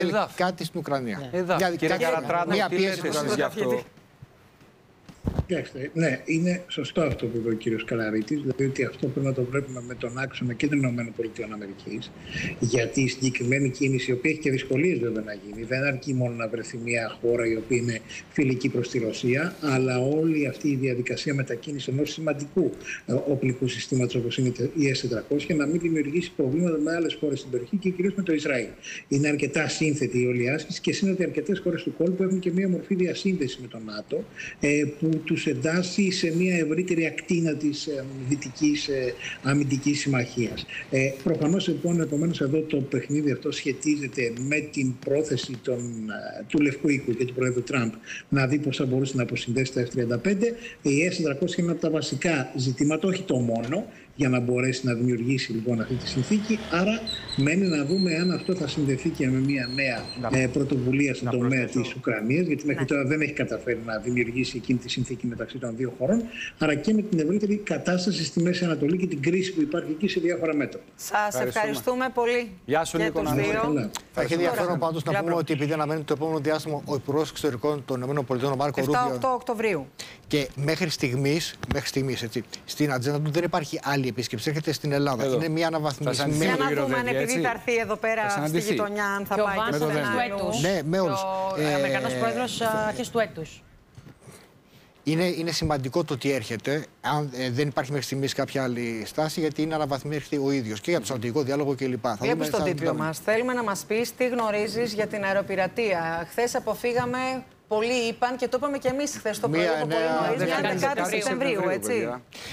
κάτι στην Ουκρανία. Κύριε Καρατράνο, μια τι πίεση λέτε εσείς γι' αυτό? Κοιτάξτε, ναι, είναι σωστό αυτό που είπε ο κύριος Καλαρίτης, δηλαδή ότι αυτό πρέπει να το βλέπουμε με τον άξονα και των ΗΠΑ, γιατί η συγκεκριμένη κίνηση, η οποία έχει και δυσκολίες βέβαια να γίνει, δεν αρκεί μόνο να βρεθεί μια χώρα η οποία είναι φιλική προς τη Ρωσία, αλλά όλη αυτή η διαδικασία μετακίνησης ενός σημαντικού οπλικού συστήματος όπως είναι η S-400 να μην δημιουργήσει προβλήματα με άλλες χώρες στην περιοχή και κυρίως με το Ισραήλ. Είναι αρκετά σύνθετη η όλη άσκηση και είναι ότι αρκετές χώρες του κόλπου έχουν και μια μορφή διασύνδεση με τον ΝΑΤΟ, που τους εντάσσει σε μια ευρύτερη ακτίνα της Δυτικής Αμυντικής Συμμαχίας. Προφανώς λοιπόν, επομένως εδώ το παιχνίδι αυτό σχετίζεται με την πρόθεση του Λευκού Οίκου και του Πρόεδρου Τραμπ να δει πώς θα μπορούσε να αποσυνδέσει τα F-35. Η S-400 είναι ένα από τα βασικά ζητήματα, όχι το μόνο, για να μπορέσει να δημιουργήσει λοιπόν αυτή τη συνθήκη. Άρα μένει να δούμε αν αυτό θα συνδεθεί και με μια νέα πρωτοβουλία στον τομέα της Ουκρανίας, γιατί μέχρι τώρα δεν έχει καταφέρει να δημιουργήσει εκείνη τη συνθήκη μεταξύ των δύο χωρών, άρα και με την ευρύτερη κατάσταση στη Μέση Ανατολή και την κρίση που υπάρχει εκεί σε διάφορα μέτωπα. Σας ευχαριστούμε πολύ. Γεια σου, Νίκο. Θα έχει ενδιαφέρον πάντως να πούμε ότι επειδή αναμένει το επόμενο διάστημα ο Υπουργός Εξωτερικών των ΗΠΑ, ο Μάρκο Ρούμπιο. 7-8 Οκτωβρίου. Και μέχρι στιγμής έτσι, στην ατζέντα του δεν υπάρχει άλλη επίσκεψη. Έρχεται στην Ελλάδα. Είναι μια αναβαθμισμένη. Για να δούμε αν επειδή θα έρθει εδώ πέρα στη γειτονιά, αν θα πάει και στον έτους. Ναι, με όλους. Ο Αμερικανός Πρόεδρος αρχές του έτους. Είναι σημαντικό το ότι έρχεται. Αν δεν υπάρχει μέχρι στιγμής κάποια άλλη στάση, γιατί είναι αναβαθμίσει ο ίδιος και για το στρατηγικό διάλογο κλπ. Βλέπεις τον τίτλο μας. Θέλουμε να μας πεις τι γνωρίζεις για την αεροπειρατεία. Χθες αποφύγαμε. Πολλοί είπαν και το είπαμε και εμείς χθες το πρωί, πολύ νωρίς, 11 Σεπτεμβρίου, έτσι.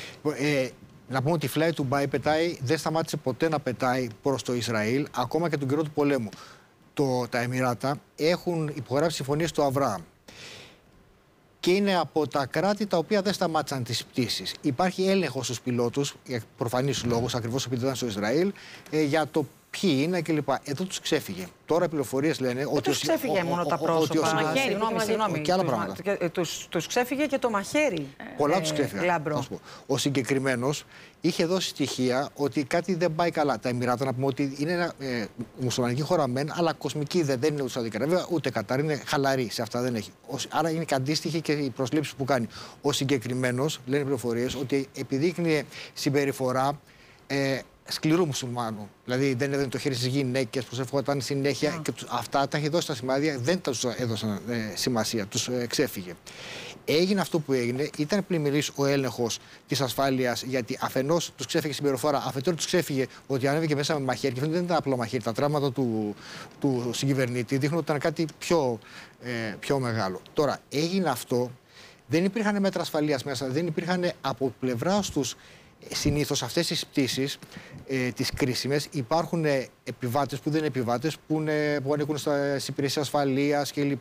Τους ξέφυγε μόνο τα πρόσωπα. Συγγνώμη. Και άλλα πράγματα. Τους ξέφυγε και το μαχαίρι. Πολλά τους ξέφυγε. Ο συγκεκριμένος είχε δώσει στοιχεία ότι κάτι δεν πάει καλά. Τα Εμιράτα, να πούμε ότι είναι μια μουσουλμανική χώρα μεν, αλλά κοσμική δεν είναι ούτε Σαουδική Αραβία ούτε Κατάρ. Είναι χαλαρή σε αυτά, δεν έχει. Άρα είναι και αντίστοιχη και οι προσλήψεις που κάνει. Ο συγκεκριμένος, λένε πληροφορίες, ότι επιδείκνυε συμπεριφορά σκληρού μουσουλμάνου. Δηλαδή δεν έδινε το χέρι στις γυναίκες, προσευχόταν συνέχεια. Και αυτά τα είχε δώσει στα σημάδια, δεν τα έδωσαν σημασία, τους ξέφυγε. Έγινε αυτό που έγινε, ήταν πλημμυρής ο έλεγχος της ασφάλειας, γιατί αφενός τους ξέφυγε συμπεριφορά, αφετέρου τους ξέφυγε ότι ανέβηκε μέσα με μαχαίρι. Και δεν ήταν απλό μαχαίρι. Τα τραύματα του συγκυβερνήτη δείχνουν ότι ήταν κάτι πιο μεγάλο. Τώρα, έγινε αυτό, δεν υπήρχαν μέτρα ασφαλείας μέσα, δεν υπήρχαν από πλευράς τους. Συνήθως αυτές τις πτήσεις, τις κρίσιμες, υπάρχουν επιβάτες που δεν είναι επιβάτες, που ανήκουν στις υπηρεσίες ασφαλείας κλπ.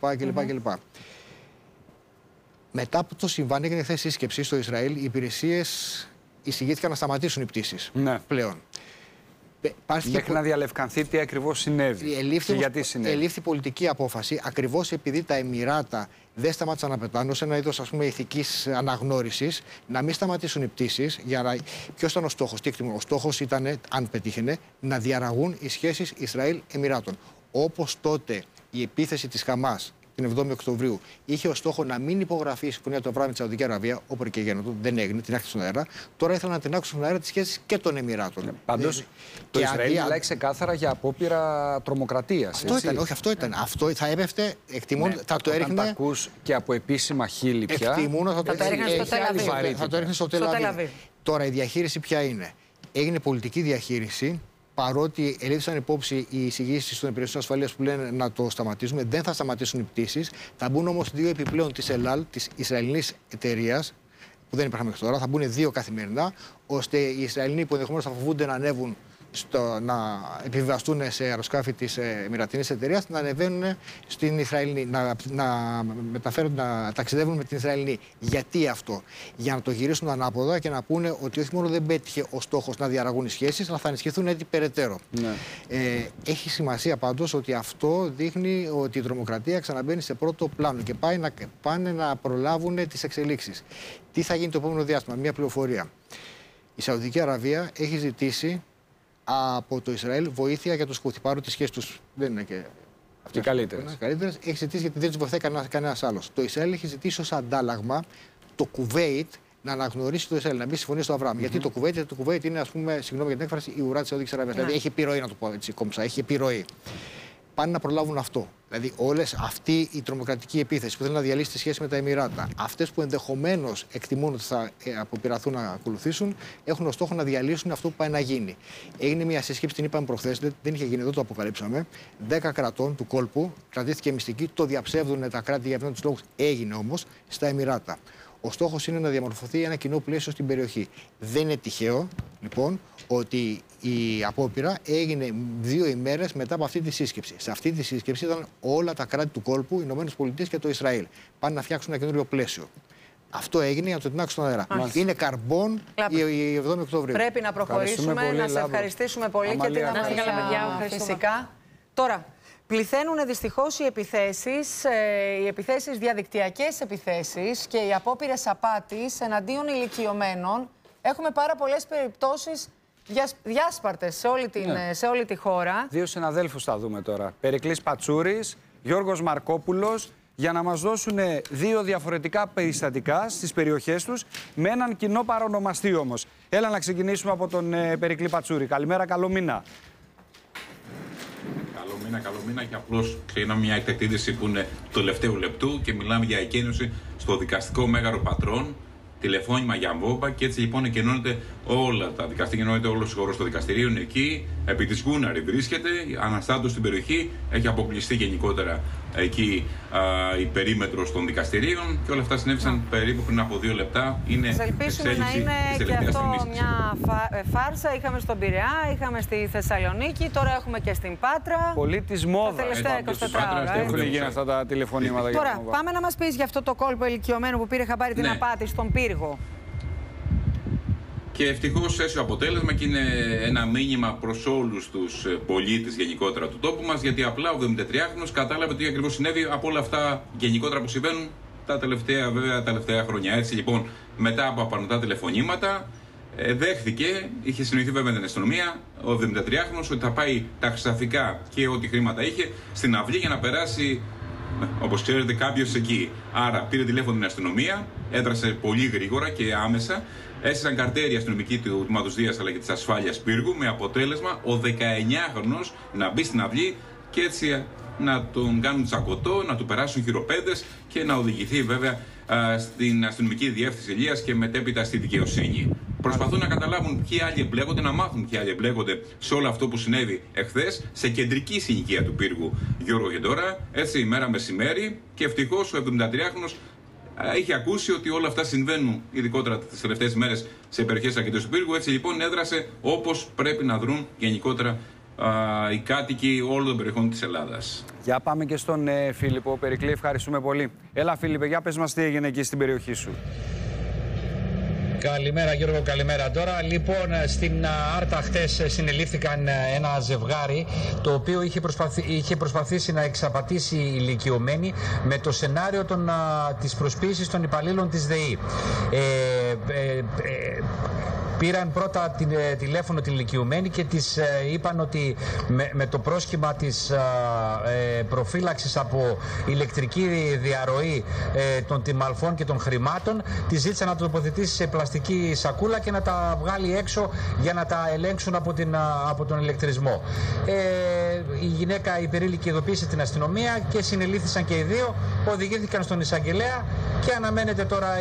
Μετά από το συμβάν, έγινε χθες σύσκεψη στο Ισραήλ, οι υπηρεσίες εισηγήθηκαν να σταματήσουν οι πτήσεις πλέον. Μέχρι να διαλευκανθεί τι ακριβώς συνέβη και γιατί συνέβη. Ελήφθη πολιτική απόφαση, ακριβώς επειδή τα Εμιράτα δεν σταμάτησαν να πετάνε, ως ένα είδος ηθικής αναγνώρισης, να μην σταματήσουν οι πτήσεις. Ποιος ήταν ο στόχος, ο στόχος ήταν, αν πετύχαινε, να διαραγούν οι σχέσεις Ισραήλ-Εμιράτων. Όπως τότε η επίθεση της Χαμάς την 7η Οκτωβρίου είχε ως στόχο να μην υπογραφεί η συμφωνία του Αβραάμ με τη Σαουδική Αραβία, όπου και γέννητο, δεν έγινε, την άκουσε στον αέρα. Τώρα ήθελαν να την άκουσουν στον αέρα τις σχέσεις και των Εμιράτων. Πάντως, το Ισραήλ μιλάει ξεκάθαρα για απόπειρα τρομοκρατίας. Αυτό ήταν. Αυτό θα έπεφτε, εκτιμούν, θα το έριχνε. Όταν τα ακούς και από επίσημα χείλη πια. Εκτιμούν θα το έριχνε στο Τελαβίβ. Τώρα η διαχείριση ποια είναι? Έγινε πολιτική διαχείριση. Παρότι ελήφθησαν υπόψη οι εισηγήσεις των υπηρεσιών ασφαλείας που λένε να το σταματήσουμε, δεν θα σταματήσουν οι πτήσεις. Θα μπουν όμως δύο επιπλέον της ΕΛΑΛ, της Ισραηλινής εταιρείας, που δεν υπήρχαν μέχρι τώρα, θα μπουν δύο καθημερινά, ώστε οι Ισραηλινοί που ενδεχομένως θα φοβούνται να ανέβουν να επιβιβαστούν σε αεροσκάφη της Εμιρατινής εταιρείας, να ανεβαίνουν στην Ισραηλινή, να ταξιδεύουν με την Ισραηλινή. Γιατί αυτό? Για να το γυρίσουν ανάποδα και να πούνε ότι όχι μόνο δεν πέτυχε ο στόχος να διαραγούν οι σχέσεις, αλλά θα ενισχυθούν έτσι περαιτέρω. Ναι. Έχει σημασία πάντως ότι αυτό δείχνει ότι η τρομοκρατία ξαναμπαίνει σε πρώτο πλάνο και πάνε να προλάβουν τις εξελίξεις. Τι θα γίνει το επόμενο διάστημα? Μια πληροφορία. Η Σαουδική Αραβία έχει ζητήσει από το Ισραήλ βοήθεια για τους Χούθι. Παρότι οι σχέσεις τους δεν είναι και Οι καλύτερες. Έχει ζητήσει γιατί δεν τις βοηθάει κανένας άλλος. Το Ισραήλ έχει ζητήσει ως αντάλλαγμα το Κουβέιτ να αναγνωρίσει το Ισραήλ, να μπει στη συμφωνία στο Αβραάμ. Γιατί το Κουβέιτ είναι, ας πούμε, συγγνώμη για την έκφραση, η ουρά της Σαουδικής Αραβίας. Δηλαδή έχει επιρροή, να το πω έτσι κόμψα, έχει επιρροή. Πάνε να προλάβουν αυτό. Δηλαδή, αυτή η τρομοκρατική επίθεση που θέλει να διαλύσει τη σχέση με τα Εμιράτα, αυτές που ενδεχομένως εκτιμούν ότι θα αποπειραθούν να ακολουθήσουν, έχουν ως στόχο να διαλύσουν αυτό που πάει να γίνει. Έγινε μια σύσκεψη, την είπαμε προχθές, δεν είχε γίνει εδώ, το αποκαλύψαμε. 10 κρατών του κόλπου, κρατήθηκε μυστική, το διαψεύδουν τα κράτη για αυτόν τον λόγο, έγινε όμως στα Εμιράτα. Ο στόχος είναι να διαμορφωθεί ένα κοινό πλαίσιο στην περιοχή. Δεν είναι τυχαίο, λοιπόν, ότι η απόπειρα έγινε 2 ημέρες μετά από αυτή τη σύσκεψη. Σε αυτή τη σύσκεψη ήταν όλα τα κράτη του κόλπου, οι ΗΠΑ και το Ισραήλ. Πάνε να φτιάξουν ένα καινούριο πλαίσιο. Αυτό έγινε για να το τεινάξουν στον αέρα. Είναι καρμπόν η 7η Οκτωβρίου. Πρέπει να προχωρήσουμε, πολύ, να σε ευχαριστήσουμε πολύ και την Αμαλία. Φυσικά. Τώρα, πληθαίνουν δυστυχώς οι επιθέσεις, διαδικτυακές επιθέσεις και οι απόπειρες απάτης εναντίον ηλικιωμένων. Έχουμε πάρα πολλές περιπτώσεις διάσπαρτες σε όλη τη χώρα. 2 συναδέλφους θα δούμε τώρα. Περικλής Πατσούρης, Γιώργος Μαρκόπουλος, για να μας δώσουν 2 διαφορετικά περιστατικά στις περιοχές τους, με έναν κοινό παρονομαστή όμως. Έλα να ξεκινήσουμε από τον Περικλή Πατσούρη. Καλημέρα, καλό μήνα. Καλό μήνα και απλώς ξεκινάμε μια εκτεκτίδηση που είναι του τελευταίου λεπτού και μιλάμε για εκκίνηση στο δικαστικό Μέγαρο Πατρών. Τηλεφώνημα για βόμβα και έτσι λοιπόν εκκαινώνεται όλα τα δικαστήρια, εννοείται όλος ο χώρος των δικαστηρίων εκεί. Επί της Γούναρη βρίσκεται, αναστάτως στην περιοχή, έχει αποκλειστεί γενικότερα εκεί η περίμετρος των δικαστηρίων και όλα αυτά συνέβησαν περίπου πριν από 2 λεπτά. Είναι ελπίσουμε να είναι και αυτό μια φάρσα. Είχαμε στον Πειραιά, είχαμε στη Θεσσαλονίκη, τώρα έχουμε και στην Πάτρα. Πολύ της μόδας. Τα τελευταία 24 ώρα. Έχουν γίνει αυτά τα τηλεφωνήματα. Τώρα, πάμε να μας πεις για αυτό το κόλπο ηλικιωμένου που πήρε χαμπάρι την απάτη στον πύργο. Και ευτυχώς έσαι αποτέλεσμα και είναι ένα μήνυμα προς όλους τους πολίτες γενικότερα του τόπου μας, γιατί απλά ο 73χρονος κατάλαβε τι ακριβώς συνέβη από όλα αυτά γενικότερα που συμβαίνουν τα τελευταία χρόνια. Έτσι λοιπόν, μετά από απανωτά τηλεφωνήματα, δέχθηκε, είχε συνοηθεί βέβαια με την αστυνομία, ο 73χρονος ότι θα πάει τα χρυσαφικά και ό,τι χρήματα είχε στην αυλή για να περάσει, όπως ξέρετε, κάποιος εκεί. Άρα πήρε τηλέφωνο την αστυνομία, έδρασε πολύ γρήγορα και άμεσα. Έστεισαν καρτέρι αστυνομικοί του Τμήματος Δίας αλλά και της Ασφάλειας Πύργου, με αποτέλεσμα ο 19χρονος να μπει στην αυλή και έτσι να τον κάνουν τσακωτό, να του περάσουν χειροπέδες και να οδηγηθεί βέβαια στην αστυνομική διεύθυνση Ηλίας και μετέπειτα στη δικαιοσύνη. Προσπαθούν να καταλάβουν ποιοι άλλοι εμπλέκονται, να μάθουν ποιοι άλλοι εμπλέκονται σε όλο αυτό που συνέβη εχθές σε κεντρική συνοικία του πύργου Γιώργο Γεντόρα, έτσι ημέρα μεσημέρι, και ευτυχώς ο 73χρονος είχε ακούσει ότι όλα αυτά συμβαίνουν, ειδικότερα τις τελευταίες μέρες, σε περιοχές αρκετές του πύργου. Έτσι λοιπόν έδρασε όπως πρέπει να δρουν γενικότερα οι κάτοικοι όλων των περιοχών της Ελλάδας. Για πάμε και στον Φίλιππο. Περικλή, ευχαριστούμε πολύ. Έλα Φίλιππε, για πες μας τι έγινε εκεί στην περιοχή σου. Καλημέρα Γιώργο, καλημέρα τώρα. Λοιπόν, στην Άρτα χτες συνελήφθηκαν ένα ζευγάρι το οποίο είχε προσπαθήσει να εξαπατήσει ηλικιωμένη με το σενάριο της προσποίησης των υπαλλήλων της ΔΕΗ. Πήραν πρώτα τηλέφωνο την ηλικιωμένη και της είπαν ότι με το πρόσχημα της προφύλαξης από ηλεκτρική διαρροή των τιμαλφών και των χρημάτων, της ζήτησαν να το τοποθετήσει σε πλαστική σακούλα και να τα βγάλει έξω για να τα ελέγξουν από τον ηλεκτρισμό. Η γυναίκα υπερήλικη ειδοποίησε την αστυνομία και συνελήφθησαν και οι δύο, οδηγήθηκαν στον εισαγγελέα και αναμένεται τώρα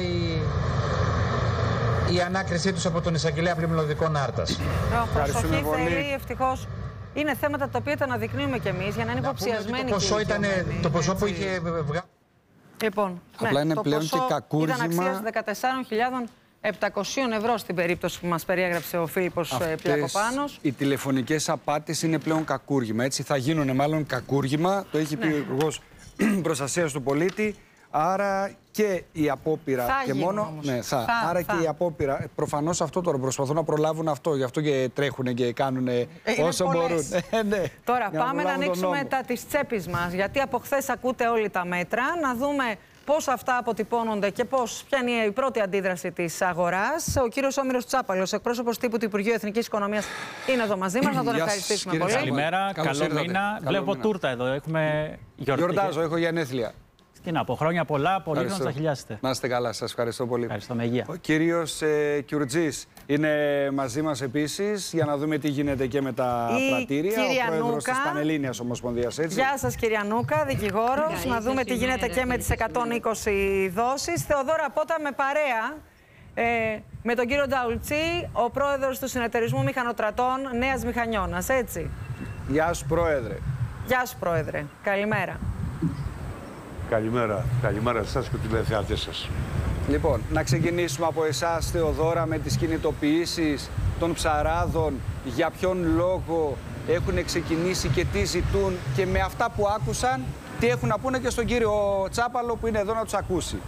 η ανάκρισή τους από τον εισαγγελέα Πλημμυλωδικών Άρτας. Προσοχή θέλει, ευτυχώς. Είναι θέματα τα οποία τα αναδεικνύουμε κι εμείς για να είναι υποψιασμένοι. Το ποσό που είχε βγάλει. Λοιπόν, απλά είναι πλέον και κακούργημα. Ήταν αξίας 14.700 ευρώ στην περίπτωση που μας περιέγραψε ο Φίλιππος Πλιακοπάνος. Οι τηλεφωνικές απάτες είναι πλέον κακούργημα. Έτσι θα γίνουν μάλλον κακούργημα. Το έχει πει ο Υπουργός Προστασίας του Πολίτη. Άρα και η απόπειρα και μόνο. Ναι, άρα και η απόπειρα. Προφανώς αυτό τώρα προσπαθούν να προλάβουν αυτό. Γι' αυτό και τρέχουν και κάνουν όσο μπορούν. Ναι, τώρα πάμε να ανοίξουμε τα της τσέπης μας. Γιατί από χθες ακούτε όλοι τα μέτρα. Να δούμε πώς αυτά αποτυπώνονται και ποια είναι η πρώτη αντίδραση της αγοράς. Ο κύριος Όμηρος Τσάπαλος, εκπρόσωπος τύπου του Υπουργείου Εθνικής Οικονομίας, είναι εδώ μαζί μας. Να τον ευχαριστήσουμε πολύ. Καλημέρα, καλό μήνα. Βλέπω τούρτα εδώ. Έχουμε γιορτή. Γιορτάζω, έχω γενέθλια. Τι να πω, χρόνια πολλά, πολύ να σας χιλιάσετε. Να είστε καλά, σας ευχαριστώ πολύ. Ευχαριστώ, με υγεία. Ο κύριος Κιουρτζής είναι μαζί μας επίσης για να δούμε τι γίνεται και με τα πρατήρια. Ο πρόεδρος της Πανελλήνιας Ομοσπονδίας, έτσι. Γεια σας, κυρία Νούκα, δικηγόρος. Να δούμε τι γίνεται και με τις 120 δόσεις. Θεοδόρα Πότα με παρέα. Με τον κύριο Νταουλτσί, ο πρόεδρος του Συνεταιρισμού Μηχανοτρατών Νέας Μηχανιώνας, έτσι. Γεια σου, πρόεδρε. Γεια σου, πρόεδρε. Καλημέρα. Καλημέρα. Καλημέρα σε εσάς και τους τηλεθεατές σας. Λοιπόν, να ξεκινήσουμε από εσάς, Θεοδόρα, με τις κινητοποιήσεις των ψαράδων. Για ποιον λόγο έχουν ξεκινήσει και τι ζητούν και με αυτά που άκουσαν, τι έχουν να πούνε και στον κύριο Τσάπαλο που είναι εδώ να τους ακούσει.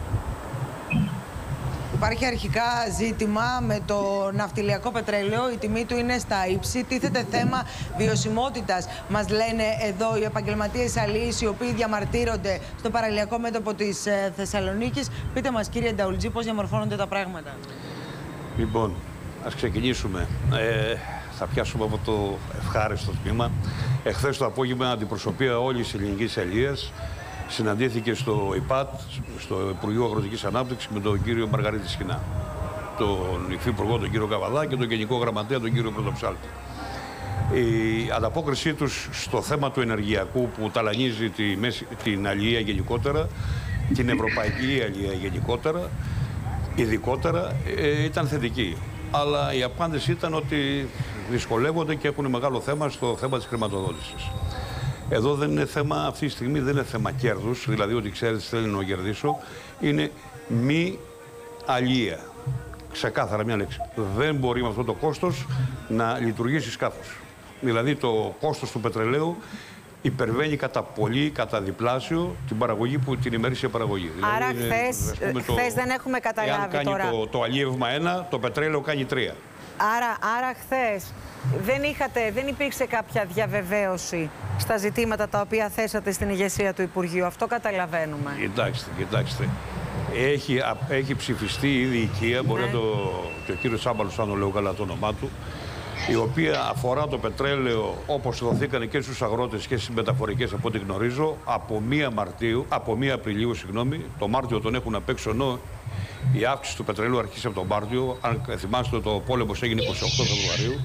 Υπάρχει αρχικά ζήτημα με το ναυτιλιακό πετρέλαιο. Η τιμή του είναι στα ύψη. Τίθεται θέμα βιωσιμότητας. Μας λένε εδώ οι επαγγελματίες αλίεις, οι οποίοι διαμαρτύρονται στο παραλιακό μέτωπο της Θεσσαλονίκης. Πείτε μας, κύριε Νταουλτζή, πώς διαμορφώνονται τα πράγματα. Λοιπόν, ας ξεκινήσουμε. Θα πιάσουμε από το ευχάριστο τμήμα. Εχθές το απόγευμα, αντιπροσωπεία όλης της ελληνικής αλίας συναντήθηκε στο ΙΠΑΤ, στο Υπουργείο Αγροτικής Ανάπτυξης, με τον κύριο Μαργαρίτη Σχοινά, τον υφυπουργό τον κύριο Καβαδά και τον Γενικό Γραμματέα τον κύριο Πρωτοψάλτη. Η ανταπόκρισή τους στο θέμα του ενεργειακού που ταλανίζει την αλληλεία γενικότερα, την ευρωπαϊκή αλληλεία γενικότερα, ειδικότερα, ήταν θετική. Αλλά η απάντηση ήταν ότι δυσκολεύονται και έχουν μεγάλο θέμα στο θέμα της χρηματοδότησης. Εδώ δεν είναι θέμα, αυτή τη στιγμή δεν είναι θέμα κέρδους, δηλαδή ότι ξέρετε θέλω να κερδίσω, είναι μη αλία. Ξεκάθαρα μια λέξη. Δεν μπορεί με αυτό το κόστος να λειτουργήσει σκάφος. Δηλαδή το κόστος του πετρελαίου υπερβαίνει κατά πολύ, κατά διπλάσιο την ημερήσια παραγωγή. Άρα δηλαδή χθες δεν έχουμε καταλάβει εάν τώρα. κάνει το αλίευμα 1, το πετρέλαιο κάνει 3. Άρα χθες δεν υπήρξε κάποια διαβεβαίωση στα ζητήματα τα οποία θέσατε στην ηγεσία του Υπουργείου. Αυτό καταλαβαίνουμε. Κοιτάξτε. Έχει ψηφιστεί ήδη η οικία, μπορεί να και ο κύριος Τσάμπαλος, αν το λέω καλά το όνομά του, η οποία αφορά το πετρέλαιο όπως δοθήκανε και στους αγρότες και στις μεταφορικές από ό,τι γνωρίζω, από 1 Απριλίου, το Μάρτιο τον έχουν απ' έξω, ενώ η αύξηση του πετρελαίου αρχίσει από τον Μάρτιο. Αν θυμάστε, το πόλεμος έγινε 28 Φεβρουαρίου.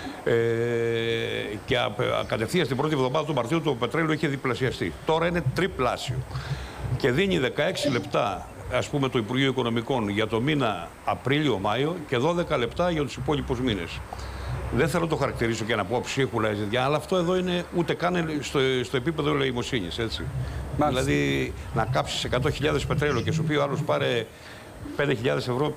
Και κατευθείαν στην πρώτη εβδομάδα του Μαρτίου το πετρέλαιο είχε διπλασιαστεί. Τώρα είναι τριπλάσιο. Και δίνει 16 λεπτά, ας πούμε, το Υπουργείο Οικονομικών για το μήνα Απρίλιο-Μάιο και 12 λεπτά για τους υπόλοιπους μήνες. Δεν θέλω να το χαρακτηρίσω και να πω ψίχουλα, αλλά αυτό εδώ είναι ούτε καν στο επίπεδο ελεημοσύνης, έτσι. Δηλαδή, να κάψεις 100.000 πετρέλαιο και σου πει ο άλλος πάρε 5.000 ευρώ,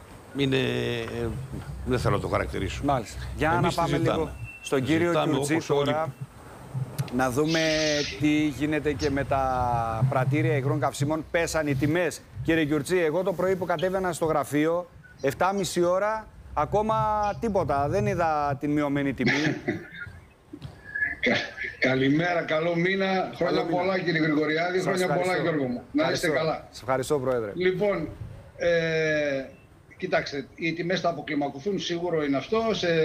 δεν θέλω να το χαρακτηρίσω. Μάλιστα. Για να πάμε λίγο στον κύριο Κιουρτζή τώρα, να δούμε τι γίνεται και με τα πρατήρια υγρών καυσίμων. Πέσαν οι τιμές. Κύριε Κιουρτζή, εγώ το πρωί που κατέβαινα στο γραφείο, 7.30 ώρα, ακόμα τίποτα. Δεν είδα την μειωμένη τιμή. Καλημέρα, καλό μήνα. Χρόνια πολλά, κύριε Γρηγοριάδη. Χρόνια πολλά, Γιώργο μου. Να είστε καλά. Σας ευχαριστώ, Πρόεδρε. Λοιπόν, κοιτάξτε, οι τιμές θα αποκλιμακωθούν, σίγουρο είναι αυτό.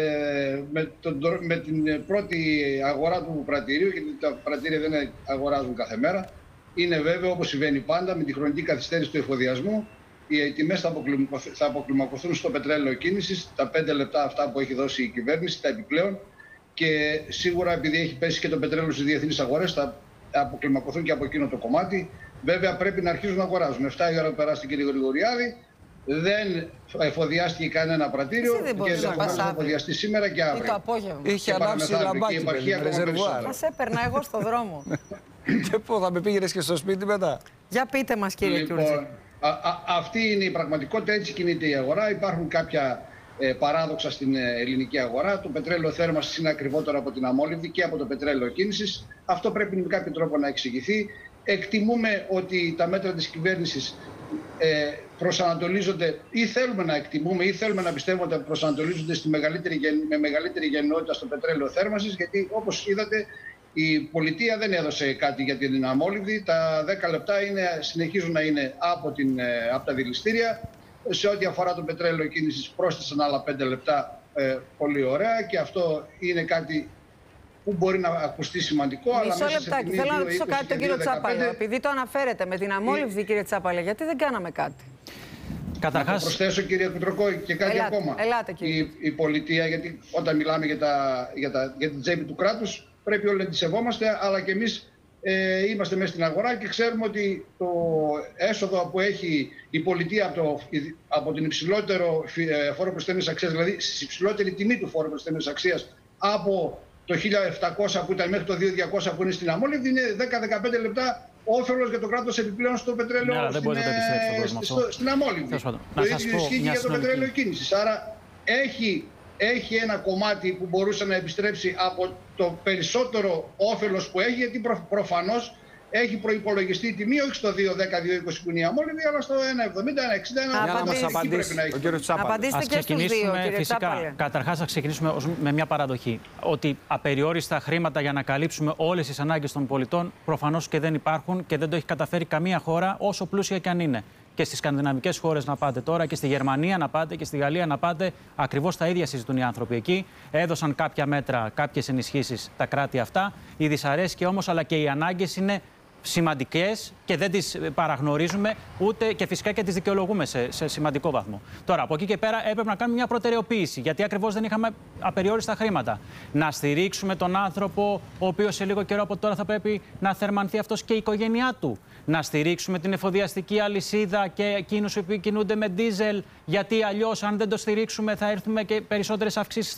Με την πρώτη αγορά του πρατηρίου, γιατί τα πρατήρια δεν αγοράζουν κάθε μέρα, είναι βέβαιο, όπως συμβαίνει πάντα, με τη χρονική καθυστέρηση του εφοδιασμού, οι τιμές θα αποκλιμακωθούν στο πετρέλαιο κίνησης, τα 5 λεπτά αυτά που έχει δώσει η κυβέρνηση, τα επιπλέον. Και σίγουρα, επειδή έχει πέσει και το πετρέλαιο στις διεθνείς αγορές, θα αποκλιμακωθούν και από εκείνο το κομμάτι. Βέβαια, πρέπει να αρχίσουν να αγοράζουν. 7 η ώρα που περάσει, κύριε Γρηγοριάδη, δεν εφοδιάστηκε κανένα πρατήριο και δεν θα εφοδιαστεί σήμερα και αύριο. Το απόγευμα. Είχε ανάψει λαμπάκι με ρεζερβουάρ. Μας έπαιρνα εγώ στο δρόμο. Και πού θα με πήγαινες και στο σπίτι μετά. Για πείτε μας, κύριε Κιουρτζή. Αυτή είναι η πραγματικότητα, έτσι κινείται η αγορά. Υπάρχουν κάποια παράδοξα στην ελληνική αγορά. Το πετρέλαιο θέρμανσης είναι ακριβότερο από την αμόλυβδη και από το πετρέλαιο κίνησης. Αυτό πρέπει με κάποιο τρόπο να εξηγηθεί. Εκτιμούμε ότι τα μέτρα της κυβέρνησης προσανατολίζονται, ή θέλουμε να εκτιμούμε ή θέλουμε να πιστεύουμε ότι προσανατολίζονται με μεγαλύτερη γενναιότητα στο πετρέλαιο θέρμανσης, γιατί όπως είδατε Η πολιτεία δεν έδωσε κάτι για την αμόλυβδη. Τα 10 λεπτά συνεχίζουν να είναι από τα δηληστήρια. Σε ό,τι αφορά το πετρέλαιο κίνησης πρόσθεσαν άλλα 5 λεπτά. Πολύ ωραία, και αυτό είναι κάτι που μπορεί να ακουστεί σημαντικό. Μισό λεπτάκι, θέλω να ρωτήσω κάτι τον κύριο Τσάπαλε. Επειδή το αναφέρετε με την αμόλυβδη, κύριε Τσάπαλε, γιατί δεν κάναμε κάτι? Καταρχάς, να το προσθέσω, κύριε Κουτροκό, και κάτι ακόμα. Η πολιτεία, γιατί όταν μιλάμε για την τσέπη του κράτους, πρέπει όλοι να τη σεβόμαστε, αλλά και εμείς είμαστε μέσα στην αγορά και ξέρουμε ότι το έσοδο που έχει η πολιτεία από την υψηλότερο φόρο προσθέμενης αξίας, δηλαδή στη υψηλότερη τιμή του φόρου προσθέμενης αξίας από το 1.700 που ήταν μέχρι το 2.200 που είναι στην αμόλυβδη, είναι 10-15 λεπτά όφελος για το κράτος επιπλέον στο πετρέλαιο, στην αμόλυβδη. Το ίδιο ισχύει και για το πετρέλαιο κίνησης. Άρα έχει ένα κομμάτι που μπορούσε να επιστρέψει από το περισσότερο όφελος που έχει, γιατί προφανώς έχει προϋπολογιστεί η τιμή όχι στο 2.10-2.20 που είναι η αμόλυβδη, αλλά στο 1.70-1.60. Απαντήστε και στους δύο, κύριε Τσάπαλε. Καταρχάς, θα ξεκινήσουμε με μια παραδοχή. Ότι απεριόριστα χρήματα για να καλύψουμε όλες τις ανάγκες των πολιτών προφανώς και δεν υπάρχουν και δεν το έχει καταφέρει καμία χώρα, όσο πλούσια κι αν είναι. Και στις σκανδιναβικές χώρες να πάτε τώρα, και στη Γερμανία να πάτε, και στη Γαλλία να πάτε, ακριβώς τα ίδια συζητούν οι άνθρωποι εκεί. Έδωσαν κάποια μέτρα, κάποιες ενισχύσεις τα κράτη αυτά. Η δυσαρέσκεια όμως, αλλά και οι ανάγκες είναι σημαντικές και δεν τις παραγνωρίζουμε, ούτε και φυσικά και τις δικαιολογούμε σε σημαντικό βαθμό. Τώρα, από εκεί και πέρα έπρεπε να κάνουμε μια προτεραιοποίηση, γιατί ακριβώς δεν είχαμε απεριόριστα χρήματα. Να στηρίξουμε τον άνθρωπο, ο οποίος σε λίγο καιρό από τώρα θα πρέπει να θερμανθεί αυτός και η οικογένειά του. Να στηρίξουμε την εφοδιαστική αλυσίδα και εκείνους που κινούνται με ντίζελ, γιατί αλλιώς, αν δεν το στηρίξουμε, θα έρθουμε και περισσότερες αυξήσεις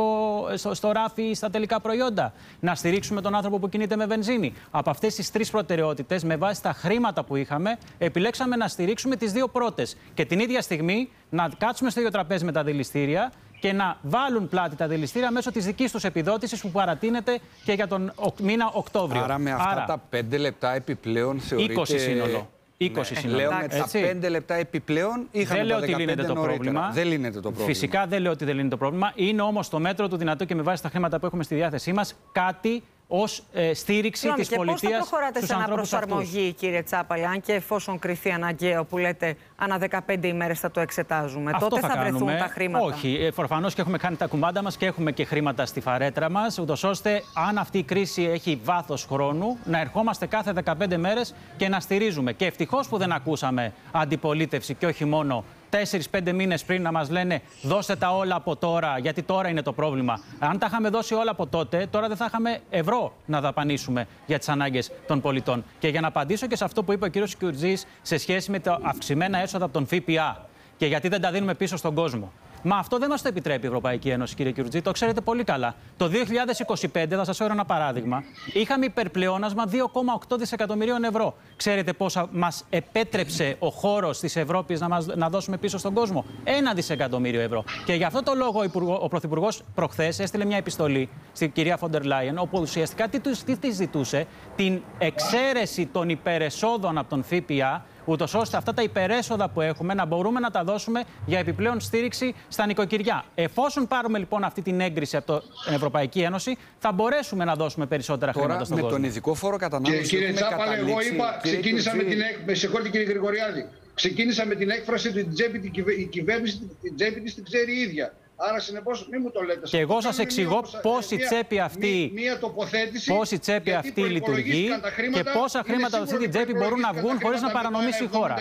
στο ράφι ή στα τελικά προϊόντα. Να στηρίξουμε τον άνθρωπο που κινείται με βενζίνη. Από αυτές τις τρεις προτεραιότητες, με βάση τα χρήματα που είχαμε, επιλέξαμε να στηρίξουμε τις δύο πρώτες. Και την ίδια στιγμή να κάτσουμε στο ίδιο τραπέζι με τα δηληστήρια και να βάλουν πλάτη τα δηληστήρια μέσω της δικής τους επιδότησης που παρατείνεται και για τον μήνα Οκτώβριο. Άρα με αυτά τα 5 λεπτά επιπλέον θεωρείται... 20 σύνολο. 20 σύνολο. Λέω με τα 5 λεπτά επιπλέον είχαμε δεν λέω ότι λύνεται το πρόβλημα. Δεν λύνεται το πρόβλημα. Φυσικά δεν λέω ότι δεν λύνεται το πρόβλημα. Είναι όμως το μέτρο του δυνατού και με βάση τα χρήματα που έχουμε στη διάθεσή μας κάτι ως στήριξη της πολιτείας. Και πώς θα προχωράτε σε αναπροσαρμογή, κύριε Τσάπαλε, αν και εφόσον κριθεί αναγκαίο, που λέτε ανά 15 ημέρες θα το εξετάζουμε? Αυτό τότε θα βρεθούν τα χρήματα? Όχι, προφανώς και έχουμε κάνει τα κουμάντα μας και έχουμε και χρήματα στη φαρέτρα μας, ούτως ώστε αν αυτή η κρίση έχει βάθος χρόνου, να ερχόμαστε κάθε 15 μέρες και να στηρίζουμε. Και ευτυχώς που δεν ακούσαμε αντιπολίτευση και όχι μόνο 4-5 μήνες πριν να μας λένε δώστε τα όλα από τώρα, γιατί τώρα είναι το πρόβλημα. Αν τα είχαμε δώσει όλα από τότε, τώρα δεν θα είχαμε ευρώ να δαπανίσουμε για τις ανάγκες των πολιτών. Και για να απαντήσω και σε αυτό που είπε ο κύριος Κιουρτζής σε σχέση με τα αυξημένα έσοδα από τον ΦΠΑ και γιατί δεν τα δίνουμε πίσω στον κόσμο. Μα αυτό δεν μας το επιτρέπει η Ευρωπαϊκή Ένωση, κύριε Κιουρτζή, το ξέρετε πολύ καλά. Το 2025, θα σας φέρω ένα παράδειγμα, είχαμε υπερπλεόνασμα 2,8 δισεκατομμυρίων ευρώ. Ξέρετε πόσα μας επέτρεψε ο χώρος της Ευρώπης να δώσουμε πίσω στον κόσμο? 1 δισεκατομμύριο ευρώ. Και γι' αυτό το λόγο ο Πρωθυπουργός προχθές έστειλε μια επιστολή στην κυρία Φοντερ Λάιεν, όπου ουσιαστικά τι της ζητούσε? Την εξαίρεση των υπερεσόδων από τον ΦΠΑ, ούτως ώστε αυτά τα υπερέσοδα που έχουμε να μπορούμε να τα δώσουμε για επιπλέον στήριξη στα νοικοκυριά. Εφόσον πάρουμε λοιπόν αυτή την έγκριση από την Ευρωπαϊκή Ένωση, θα μπορέσουμε να δώσουμε περισσότερα χρήματα στον κόσμο. Με τον ειδικό φόρο κατανάλωσης. Κύριε Τσάπαλε, εγώ είπα, ξεκίνησα με την έκφραση. Με συγχωρείτε, κύριε Γρηγοριάδη. Ξεκίνησα με την έκφραση ότι η κυβέρνηση την τσέπη της την ξέρει η ίδια. Άρα, συνεπώς, μην μου το λέτε. Και εγώ σας εξηγώ πώς η τσέπη αυτή, λειτουργεί και πόσα χρήματα από αυτή την τσέπη μπορούν να βγουν χωρίς να παρανομήσει η χώρα.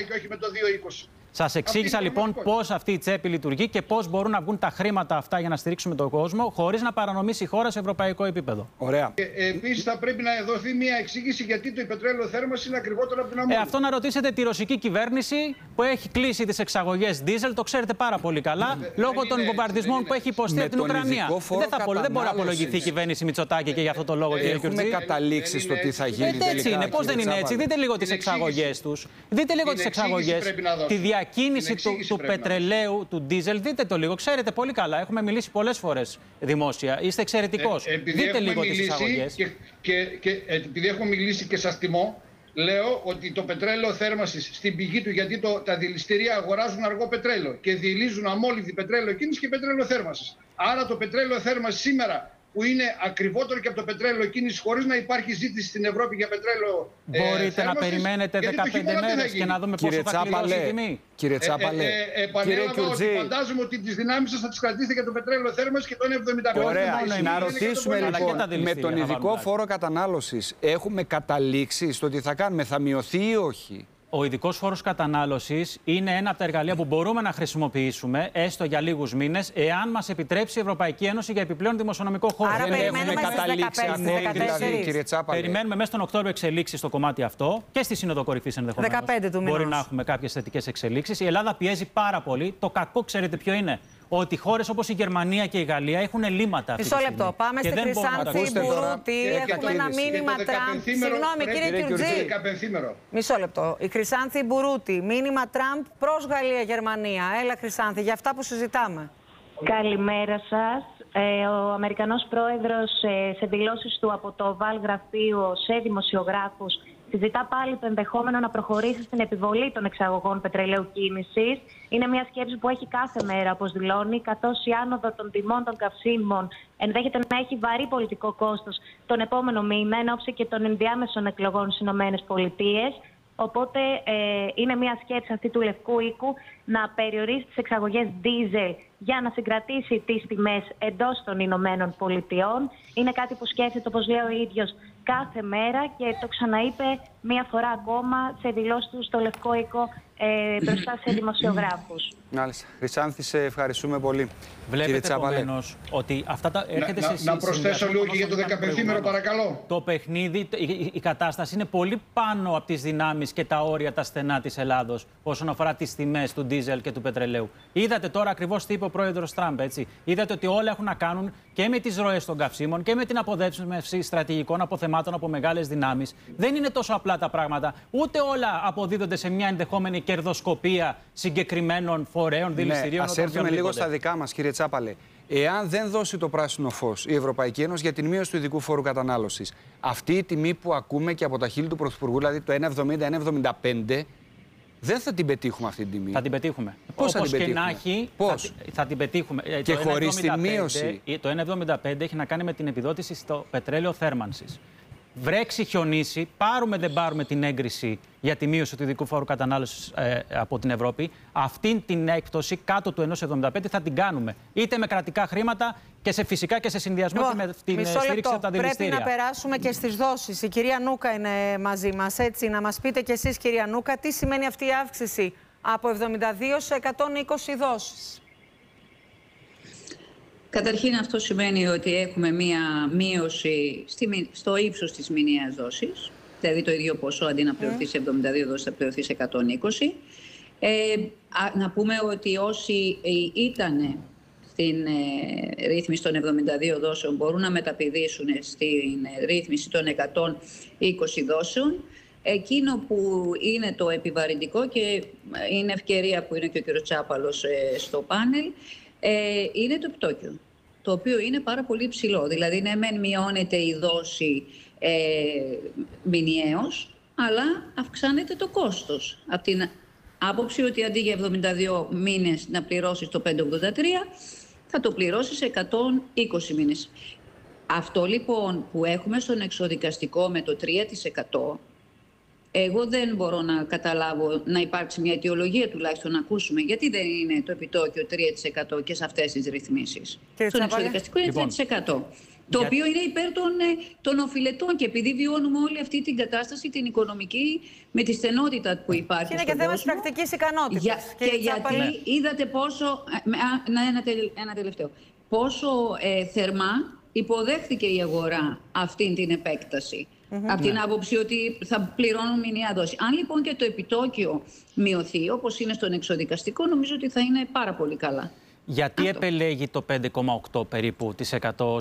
Σας εξήγησα λοιπόν πώς αυτή η τσέπη λειτουργεί και πώς μπορούν να βγουν τα χρήματα αυτά για να στηρίξουμε τον κόσμο χωρίς να παρανομήσει η χώρα σε ευρωπαϊκό επίπεδο. Ωραία. Επίσης, θα πρέπει να δοθεί μια εξήγηση γιατί το πετρέλαιο θέρμανση είναι ακριβότερο από την αμμόνια. Αυτό να ρωτήσετε τη ρωσική κυβέρνηση που έχει κλείσει τις εξαγωγές δίζελ, το ξέρετε πάρα πολύ καλά, λόγω των βομβαρδισμών που έχει υποστεί από την Ουκρανία. Δεν μπορεί να απολογηθεί η κυβέρνηση Μητσοτάκη και για αυτό το λόγο, κύριε Κιουρτζή. Έχουμε καταλήξει στο τι θα γίνει. Έτσι είναι, πώς δεν είναι έτσι? Δείτε λίγο τις εξαγωγές τους. Δείτε λίγο τις εξαγωγές. Τη διακίνηση του πετρελαίου, του ντίζελ, δείτε το λίγο. Ξέρετε πολύ καλά. Έχουμε μιλήσει πολλές φορές δημόσια. Είστε εξαιρετικός. Δείτε λίγο τις εξαγωγές. Και επειδή έχω μιλήσει και σας τιμώ, λέω ότι το πετρέλαιο θέρμανσης στην πηγή του, γιατί τα δηληστήρια αγοράζουν αργό πετρέλαιο και διελίζουν αμόλυβδη πετρέλαιο κίνηση και πετρέλαιο θέρμανσης. Άρα το πετρέλαιο θέρμανσης σήμερα που είναι ακριβότερο και από το πετρέλαιο κίνηση, χωρίς να υπάρχει ζήτηση στην Ευρώπη για πετρέλαιο. Μπορείτε να περιμένετε 15 μέρες και να δούμε πόσο θα κλειδώσει η τιμή. Κύριε Τσάπαλε, επανέλαβα ότι φαντάζομαι ότι τις δυνάμεις σας θα τις κρατήσετε για το πετρέλαιο θέρμανσης και το 1,75. Ωραία, να ρωτήσουμε λοιπόν, με τον ειδικό φόρο κατανάλωσης έχουμε καταλήξει στο τι θα κάνουμε, θα μειωθεί ή όχι? Ο ειδικός φόρος κατανάλωσης είναι ένα από τα εργαλεία που μπορούμε να χρησιμοποιήσουμε, έστω για λίγους μήνες, εάν μας επιτρέψει η Ευρωπαϊκή Ένωση για επιπλέον δημοσιονομικό χώρο. Άρα δεν έχουμε καταλήξει ακόμη, δηλαδή, κύριε Τσάπαλε. Περιμένουμε μέσα στον Οκτώβριο εξελίξεις στο κομμάτι αυτό και στη Σύνοδο Κορυφής ενδεχομένως. 15 του μπορεί να έχουμε κάποιες θετικές εξελίξεις. Η Ελλάδα πιέζει πάρα πολύ. Το κακό, ξέρετε ποιο είναι? Ότι χώρες όπως η Γερμανία και η Γαλλία έχουν ελλείμματα. Μισό λεπτό. Πάμε στη Χρυσάνθη Μπουρούτη. Έχουμε ένα μήνυμα Τραμπ. Συγγνώμη, κύριε Κιουρτζή. Μισό λεπτό. Η Χρυσάνθη Μπουρούτη. Μήνυμα Τραμπ προς Γαλλία-Γερμανία. Έλα, Χρυσάνθη, για αυτά που συζητάμε. Καλημέρα σας. Ο Αμερικανός πρόεδρος σε δηλώσεις του από το ΟΒΑΛ γραφείο σε δημοσιογράφους συζητά πάλι το ενδεχόμενο να προχωρήσει στην επιβολή των εξαγωγών πετρελαίου κίνησης. Είναι μια σκέψη που έχει κάθε μέρα, όπως δηλώνει, καθώς η άνοδο των τιμών των καυσίμων ενδέχεται να έχει βαρύ πολιτικό κόστος τον επόμενο μήνα, εν ώψη και των ενδιάμεσων εκλογών στις ΗΠΑ. Οπότε είναι μια σκέψη αυτή του Λευκού Οίκου να περιορίσει τις εξαγωγές ντίζελ για να συγκρατήσει τις τιμές εντός των Ηνωμένων Πολιτειών. Είναι κάτι που σκέφτεται, όπως λέει ο ίδιος, κάθε μέρα και το ξαναείπε μία φορά ακόμα σε δηλώσεις του στο Λευκό Οίκο μπροστά σε δημοσιογράφους. Μάλιστα. Χρυσάνθη, σε ευχαριστούμε πολύ. Βλέπετε επομένως ότι αυτά τα έρχεται σε να προσθέσω λίγο και για το 15ήμερο, παρακαλώ. Το παιχνίδι, η κατάσταση είναι πολύ πάνω από τις δυνάμεις και τα όρια τα στενά της Ελλάδος όσον αφορά τις τιμές του ντίζελ και του πετρελαίου. Είδατε τώρα ακριβώς τι είπε ο πρόεδρος Τραμπ, έτσι. Είδατε ότι όλα έχουν να κάνουν και με τις ροές των καυσίμων και με την αποδέσμευση στρατηγικών αποθεμάτων από μεγάλες δυνάμεις. Δεν είναι τόσο απλά τα πράγματα. Ούτε όλα αποδίδονται σε μια ενδεχόμενη κερδοσκοπία συγκεκριμένων φορέων, δηληστηρίων. Ας έρθουμε λίγο στα δικά μας, κύριε Τσάπαλε. Εάν δεν δώσει το πράσινο φως η Ευρωπαϊκή Ένωση για την μείωση του ειδικού φόρου κατανάλωσης, αυτή η τιμή που ακούμε και από τα χείλη του Πρωθυπουργού, δηλαδή το 1,70-1,75, δεν θα την πετύχουμε αυτή την τιμή. Θα την πετύχουμε. Πώς θα την πετύχουμε? Και να έχει, θα την πετύχουμε. Και χωρίς τη μείωση. Το 1,75 έχει να κάνει με την επιδότηση στο πετρέλαιο θέρμανσης. Βρέξει, χιονίσει, πάρουμε δεν πάρουμε την έγκριση για τη μείωση του ειδικού φόρου κατανάλωσης από την Ευρώπη, αυτή την έκπτωση κάτω του 1,75 θα την κάνουμε. Είτε με κρατικά χρήματα και φυσικά και σε συνδυασμό και με την στήριξη από τα δηληστήρια. Πρέπει να περάσουμε και στις δόσεις. Η κυρία Νούκα είναι μαζί μας. Έτσι, να μας πείτε κι εσείς, κυρία Νούκα, τι σημαίνει αυτή η αύξηση από 72 σε 120 δόσεις. Καταρχήν αυτό σημαίνει ότι έχουμε μία μείωση στο ύψος της μηνιαίας δόσης. Δηλαδή το ίδιο ποσό αντί να πληρωθεί σε 72 δόσεις θα πληρωθεί σε 120. Να πούμε ότι όσοι ήταν στην ρύθμιση των 72 δόσεων μπορούν να μεταπηδήσουν στην ρύθμιση των 120 δόσεων. Εκείνο που είναι το επιβαρυντικό και είναι ευκαιρία που είναι και ο κ. Τσάπαλος στο πάνελ, είναι το επιτόκιο, το οποίο είναι πάρα πολύ ψηλό. Δηλαδή, ναι, μεν μειώνεται η δόση μηνιαίως, αλλά αυξάνεται το κόστος. Από την άποψη ότι αντί για 72 μήνες να πληρώσεις το 5,83, θα το πληρώσεις σε 120 μήνες. Αυτό λοιπόν που έχουμε στον εξοδικαστικό με το 3%, εγώ δεν μπορώ να καταλάβω να υπάρξει μια αιτιολογία τουλάχιστον να ακούσουμε γιατί δεν είναι το επιτόκιο 3% και σε αυτές τις ρυθμίσεις. Στον εξοδικαστικό είναι 3%. Το οποίο είναι υπέρ των οφειλετών και επειδή βιώνουμε όλη αυτή την κατάσταση, την οικονομική, με τη στενότητα που υπάρχει. Είναι και θέμα της πρακτικής ικανότητας. Και γιατί είδατε πόσο. Ένα τελευταίο. Πόσο θερμά υποδέχθηκε η αγορά αυτή την επέκταση. Από την άποψη ότι θα πληρώνουν μηνιαία δόση. Αν λοιπόν και το επιτόκιο μειωθεί, όπως είναι στον εξοδικαστικό, νομίζω ότι θα είναι πάρα πολύ καλά. Γιατί επελέγει το 5,8 περίπου της 100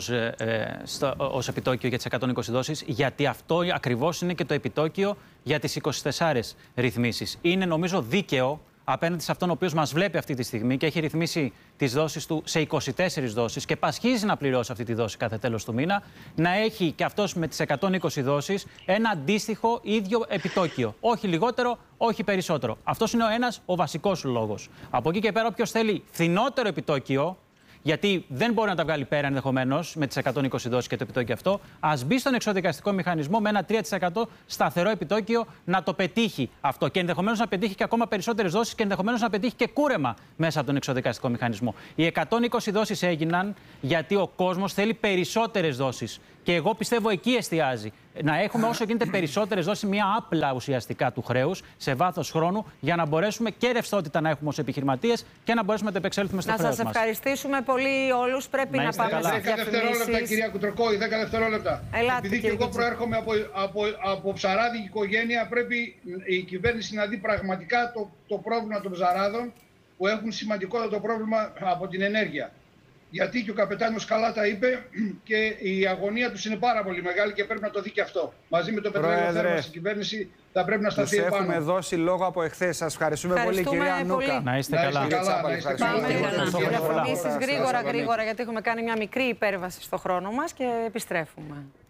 ως επιτόκιο για τις 120 δόσεις? Γιατί αυτό ακριβώς είναι και το επιτόκιο για τις 24 ρυθμίσεις. Είναι νομίζω δίκαιο απέναντι σε αυτόν ο οποίος μας βλέπει αυτή τη στιγμή και έχει ρυθμίσει τις δόσεις του σε 24 δόσεις και πασχίζει να πληρώσει αυτή τη δόση κάθε τέλος του μήνα, να έχει και αυτός με τις 120 δόσεις ένα αντίστοιχο ίδιο επιτόκιο. Όχι λιγότερο, όχι περισσότερο. Αυτός είναι ο βασικός λόγος. Από εκεί και πέρα, όποιος θέλει φθηνότερο επιτόκιο γιατί δεν μπορεί να τα βγάλει πέρα ενδεχομένως με τις 120 δόσεις και το επιτόκιο αυτό. Ας μπει στον εξοδικαστικό μηχανισμό με ένα 3% σταθερό επιτόκιο να το πετύχει αυτό. Και ενδεχομένως να πετύχει και ακόμα περισσότερες δόσεις και ενδεχομένως να πετύχει και κούρεμα μέσα από τον εξοδικαστικό μηχανισμό. Οι 120 δόσεις έγιναν γιατί ο κόσμος θέλει περισσότερες δόσεις. Και εγώ πιστεύω εκεί εστιάζει. Να έχουμε όσο γίνεται περισσότερες δόσεις, μια άπλα ουσιαστικά του χρέους σε βάθος χρόνου, για να μπορέσουμε και ρευστότητα να έχουμε ως επιχειρηματίες και να μπορέσουμε να το επεξέλθουμε στο χρέος μας. Να σας ευχαριστήσουμε πολύ όλους. Πρέπει να πάμε σε 10 δευτερόλεπτα, κυρία Κουτροκόη, 10 δευτερόλεπτα. Επειδή και εγώ προέρχομαι από ψαράδικη οικογένεια, πρέπει η κυβέρνηση να δει πραγματικά το πρόβλημα των ψαράδων, που έχουν σημαντικότατο πρόβλημα από την ενέργεια. Γιατί και ο καπετάνιος καλά τα είπε και η αγωνία τους είναι πάρα πολύ μεγάλη και πρέπει να το δει και αυτό. Μαζί με το πετρέλαιο θέρμανσης, η κυβέρνηση θα πρέπει να σταθεί επάνω. Τους έχουμε δώσει λόγο από εχθές. Σας ευχαριστούμε πολύ, κυρία Νούκα. Να είστε καλά. Διαφημίσεις γρήγορα, γιατί έχουμε κάνει μια μικρή υπέρβαση στο χρόνο μας και επιστρέφουμε.